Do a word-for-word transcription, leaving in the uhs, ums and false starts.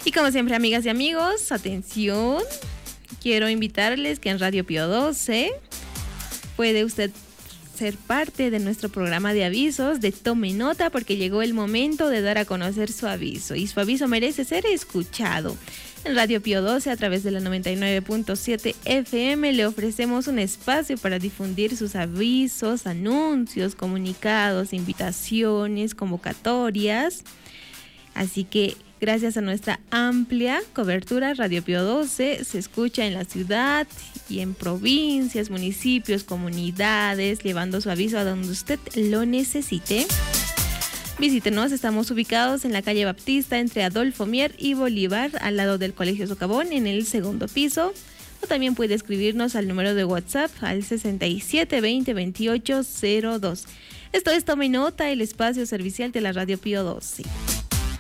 Y como siempre, amigas y amigos, atención, quiero invitarles que en Radio Pío doce puede usted ser parte de nuestro programa de avisos, de Tome Nota, porque llegó el momento de dar a conocer su aviso, y su aviso merece ser escuchado. En Radio Pío doce, a través de la noventa y nueve punto siete F M, le ofrecemos un espacio para difundir sus avisos, anuncios, comunicados, invitaciones, convocatorias. Así que gracias a nuestra amplia cobertura, Radio Pío doce se escucha en la ciudad y en provincias, municipios, comunidades, llevando su aviso a donde usted lo necesite. Visítenos, estamos ubicados en la calle Baptista entre Adolfo Mier y Bolívar, al lado del Colegio Socavón, en el segundo piso. O también puede escribirnos al número de WhatsApp al sesenta y siete veinte veintiocho cero dos. Esto es Tome Nota, el espacio servicial de la Radio Pío doce.